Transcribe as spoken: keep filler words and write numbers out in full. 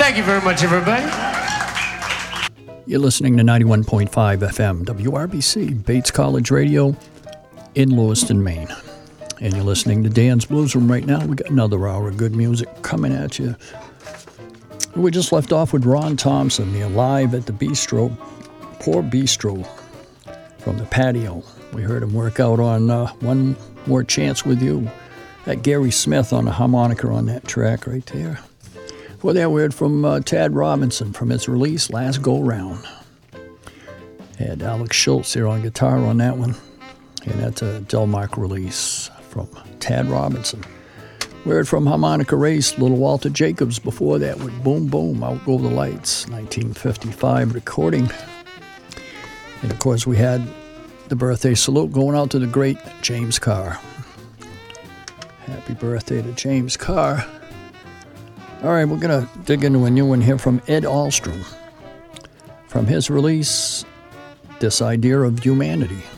Thank you very much, everybody. You're listening to ninety-one point five F M, W R B C, Bates College Radio in Lewiston, Maine. And you're listening to Dan's Blues Room right now. We got another hour of good music coming at you. We just left off with Ron Thompson, the Live at the Bistro, Poor Bistro, from the Patio. We heard him work out on uh, One More Chance with You. That Gary Smith on the harmonica on that track right there. Before that, we heard from uh, Tad Robinson from his release, Last Go Round. Had Alex Schultz here on guitar on that one. And that's a Delmark release from Tad Robinson. We heard from Harmonica Race, Little Walter Jacobs before that with Boom Boom, Out Go the Lights, nineteen fifty-five recording. And of course we had the birthday salute going out to the great James Carr. Happy birthday to James Carr. All right, we're going to dig into a new one here from Ed Ahlstrom. From his release, This Idea of Humanity.